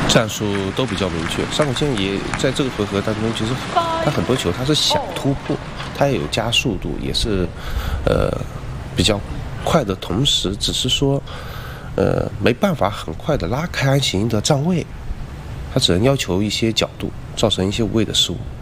战术都比较明确。山口茜也在这个回合当中，其实他很多球他是想突破，他也有加速度，也是比较快的同时，只是说没办法很快的拉开安喜英的站位，他只能要求一些角度，造成一些无谓的失误。